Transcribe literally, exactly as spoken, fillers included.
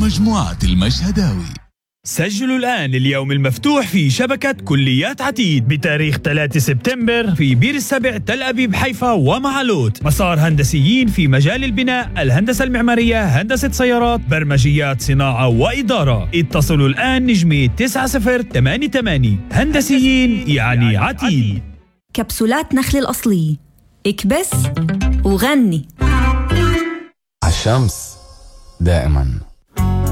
مجموعة المشهداوي. سجلوا الآن اليوم المفتوح في شبكة كليات عتيد بتاريخ ثلاثة سبتمبر في بير السبع، تل أبيب، حيفا ومعلوت. مسار هندسيين في مجال البناء، الهندسة المعمارية، هندسة سيارات، برمجيات، صناعة وإدارة. اتصلوا الآن نجمة تسعة صفر ثمانية ثمانية. هندسيين يعني عتيد. كبسولات نخل الأصلية، اكبس وغني. عالشمس دائما.